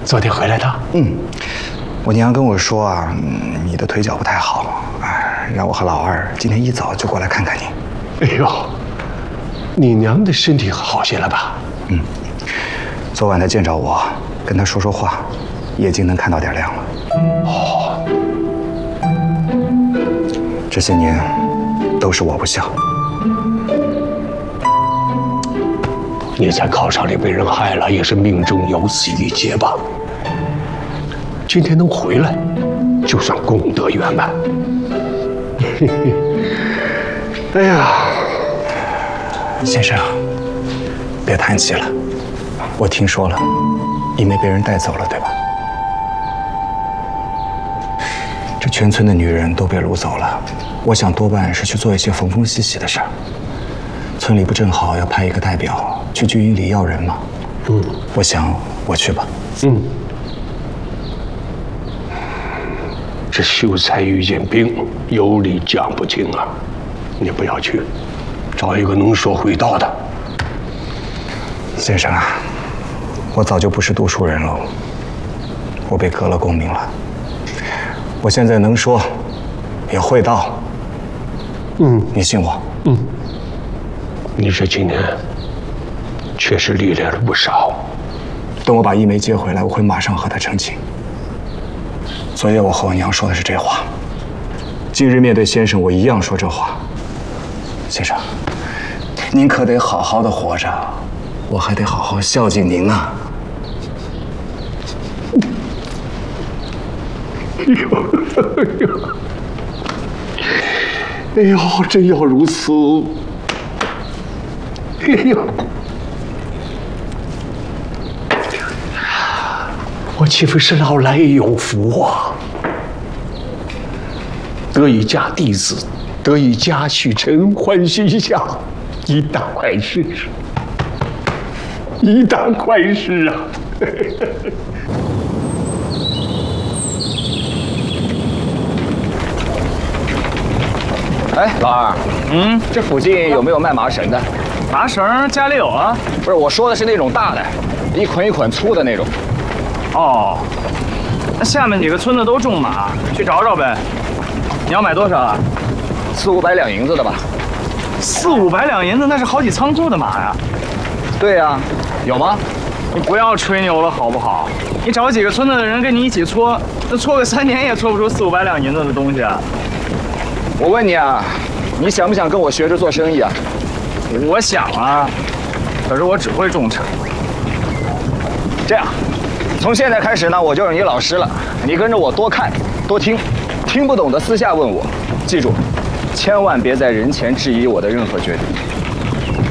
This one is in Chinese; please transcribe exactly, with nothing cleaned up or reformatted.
昨天回来的？ 嗯，我娘跟我说啊，你的腿脚不太好，哎，让我和老二今天一早就过来看看你。 哎呦，你娘的身体好些了吧？ 嗯，昨晚她见着我，跟她说说话，眼睛能看到点亮了。 哦， 这些年都是我不孝。 你在考场里被人害了，也是命中有此一劫吧？今天能回来，就算功德圆满。哎呀， 先生，别叹气了。我听说了，一梅被人带走了，对吧？这全村的女人都被掳走了，我想多半是去做一些缝缝洗洗的事儿。村里不正好要派一个代表去军营里要人吗？嗯，我想我去吧。 嗯。这秀才遇见兵，有理讲不清啊！你不要去，找一个能说会道的。 先生啊，我早就不是读书人了，我被革了功名了。我现在能说，也会道。嗯，你信我？ 嗯。你这几年确实历练了不少。 等我把一梅接回来，我会马上和她成亲。昨夜我和我娘说的是这话，今日面对先生，我一样说这话。先生，您可得好好的活着，我还得好好孝敬您啊。 哎呦，哎呦，哎呦，真要如此！哎呦，我岂非是老来有福啊？得以嫁弟子，得以嫁许臣，欢喜一下，一大快事，一大快事啊！ 哎，老二，嗯，这附近有没有卖麻绳的？ 麻绳家里有啊。 不是，我说的是那种大的，一捆一捆粗的那种。 哦，那下面几个村子都种马，去找找呗。你要买多少啊？ 四五百两银子的吧。 四五百两银子，那是好几仓库的马呀。 对呀，有吗？ 你不要吹牛了好不好？你找几个村子的人跟你一起搓，那搓个三年也搓不出四五百两银子的东西啊。 我问你啊，你想不想跟我学着做生意啊？ 我想啊，可是我只会种茶。 这样，从现在开始呢，我就是你老师了。你跟着我多看多听，听不懂的私下问我。记住，千万别在人前质疑我的任何决定。